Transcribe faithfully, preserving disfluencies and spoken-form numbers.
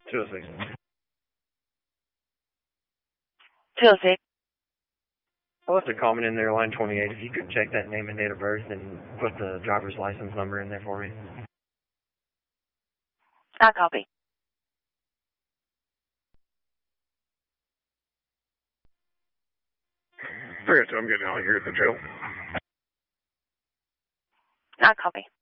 two oh six. two oh six. I left a comment in there, line twenty-eight. If you could check that name and date of birth and put the driver's license number in there for me. I copy. Forget to, I'm getting out of here at the jail. I copy.